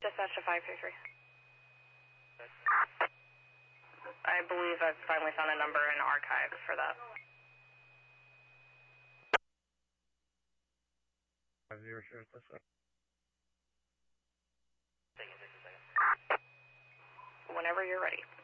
Dispatch to 533. I believe I've finally found a number in archives for that. 50 sheriff dispatch. Whenever you're ready.